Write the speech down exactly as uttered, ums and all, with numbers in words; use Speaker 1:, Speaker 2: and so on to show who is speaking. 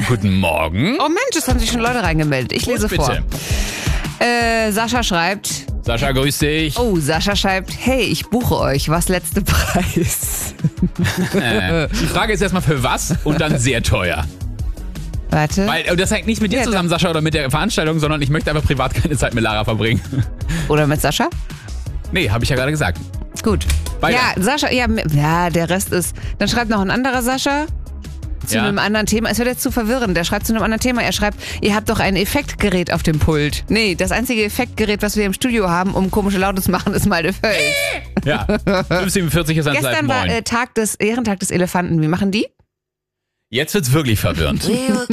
Speaker 1: Guten Morgen.
Speaker 2: Oh Mensch, es haben sich schon Leute reingemeldet. Ich lese
Speaker 1: Bitte.
Speaker 2: vor. Äh, Sascha schreibt...
Speaker 1: Sascha, grüß dich.
Speaker 2: Oh, Sascha schreibt, hey, ich buche euch. Was letzte Preis?
Speaker 1: Die Frage ist erstmal für was und dann sehr teuer.
Speaker 2: Warte.
Speaker 1: Weil das hängt nicht mit dir
Speaker 2: Ja,
Speaker 1: zusammen, Sascha, oder mit der Veranstaltung, sondern ich möchte einfach privat keine Zeit mit Lara verbringen.
Speaker 2: Oder mit Sascha?
Speaker 1: Nee, habe ich ja gerade gesagt.
Speaker 2: Gut.
Speaker 1: Weiter.
Speaker 2: Ja, Sascha, ja, ja, der Rest ist... Dann schreibt noch ein anderer Sascha zu
Speaker 1: Ja.
Speaker 2: einem anderen Thema. Es wird jetzt zu verwirrend. Der schreibt zu einem anderen Thema. Er schreibt, ihr habt doch ein Effektgerät auf dem Pult. Nee, das einzige Effektgerät, was wir im Studio haben, um komische Laute zu machen, ist meine Völz.
Speaker 1: Ja, fünf siebenundvierzig ist ein Zeit
Speaker 2: Gestern war
Speaker 1: neun.
Speaker 2: äh, Tag des Ehrentag des Elefanten. Wie machen die?
Speaker 1: Jetzt wird's wirklich verwirrend.